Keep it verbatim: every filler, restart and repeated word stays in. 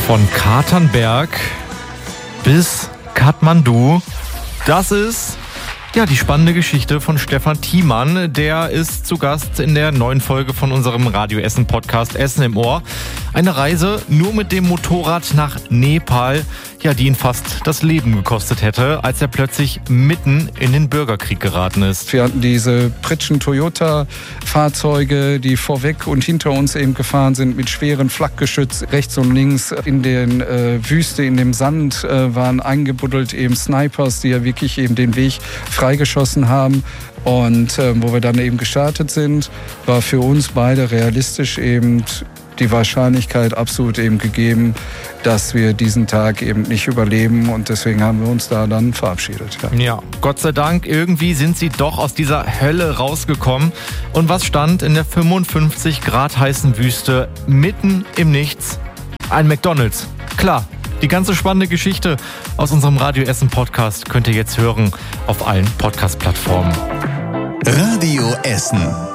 Von Katernberg bis Kathmandu. Das ist ja die spannende Geschichte von Stefan Thiemann. Der ist zu Gast in der neuen Folge von unserem Radio Essen Podcast Essen im Ohr. Eine Reise nur mit dem Motorrad nach Nepal, ja, die ihn fast das Leben gekostet hätte, als er plötzlich mitten in den Bürgerkrieg geraten ist. Wir hatten diese Pritschen Toyota-Fahrzeuge, die vorweg und hinter uns eben gefahren sind mit schweren Flakgeschütz. Rechts und links in den äh, Wüste, in dem Sand äh, waren eingebuddelt eben Snipers, die ja wirklich eben den Weg freigeschossen haben. Und äh, wo wir dann eben gestartet sind, war für uns beide realistisch eben die Wahrscheinlichkeit absolut eben gegeben, dass wir diesen Tag eben nicht überleben, und deswegen haben wir uns da dann verabschiedet. Ja, ja, Gott sei Dank, irgendwie sind sie doch aus dieser Hölle rausgekommen. Und was stand in der fünfundfünfzig Grad heißen Wüste mitten im Nichts? Ein McDonald's. Klar, die ganze spannende Geschichte aus unserem Radio Essen Podcast könnt ihr jetzt hören auf allen Podcast-Plattformen. Radio Essen.